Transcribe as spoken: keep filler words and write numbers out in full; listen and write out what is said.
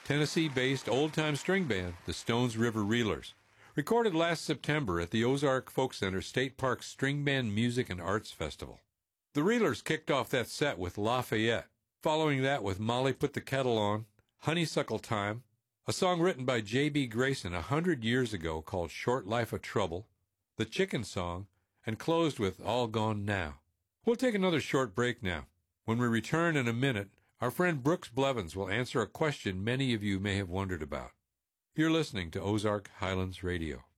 Tennessee-based old-time string band, the Stones River Reelers. Recorded last September at the Ozark Folk Center State Park's String Band Music and Arts Festival. The Reelers kicked off that set with Lafayette, following that with Molly Put the Kettle On, Honeysuckle Time, a song written by J B Grayson a hundred years ago called Short Life of Trouble, the Chicken Song, and closed with All Gone Now. We'll take another short break now. When we return in a minute, our friend Brooks Blevins will answer a question many of you may have wondered about. You're listening to Ozark Highlands Radio.